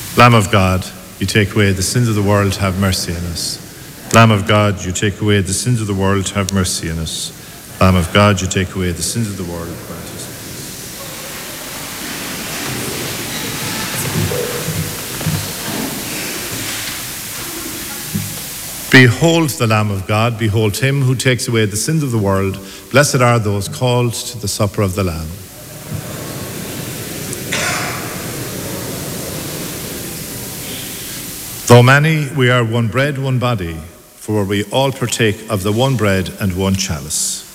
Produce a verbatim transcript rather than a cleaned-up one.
Lamb of God, you take away the sins of the world, have mercy on us. Lamb of God, you take away the sins of the world, have mercy on us. Lamb of God, you take away the sins of the world, grant us peace. Behold the Lamb of God, behold him who takes away the sins of the world. Blessed are those called to the supper of the Lamb. Though many, we are one bread, one body, for we all partake of the one bread and one chalice.